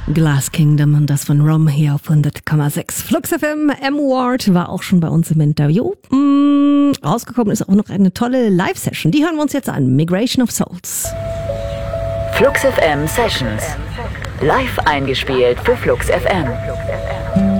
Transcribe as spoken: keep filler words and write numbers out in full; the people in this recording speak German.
Glass Kingdom und das von Rom hier auf hundert Komma sechs. Flux F M, M-Ward war auch schon bei uns im Interview. Mm, rausgekommen ist auch noch eine tolle Live-Session. Die hören wir uns jetzt an. Migration of Souls. Flux F M Sessions. Live eingespielt für Flux F M.